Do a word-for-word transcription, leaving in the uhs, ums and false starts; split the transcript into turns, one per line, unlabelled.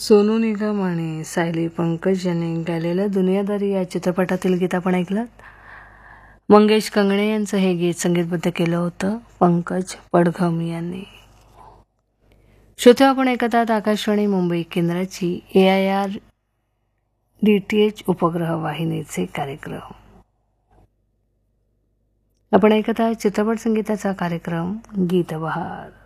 सोनू निगम आणि सायली पंकज यांनी गायलेलं दुनियादारी या चित्रपटातील गीत आपण ऐकलं. मंगेश कंगणे यांचं हे गीत संगीतबद्ध केलं होतं पंकज पडघम यांनी. श्रोते, आपण ऐकत आहात आकाशवाणी मुंबई केंद्राची ए I R D T H उपग्रह वाहिनीचे कार्यक्रम. आपण ऐकत आहात चित्रपट संगीताचा कार्यक्रम गीतबहार.